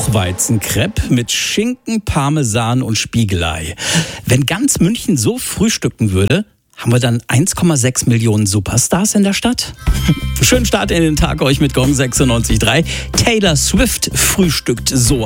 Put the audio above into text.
Buchweizenkrepp mit Schinken, Parmesan und Spiegelei. Wenn ganz München so frühstücken würde, haben wir dann 1,6 Millionen Superstars in der Stadt? Schönen Start in den Tag euch mit Gong 96.3. Taylor Swift frühstückt so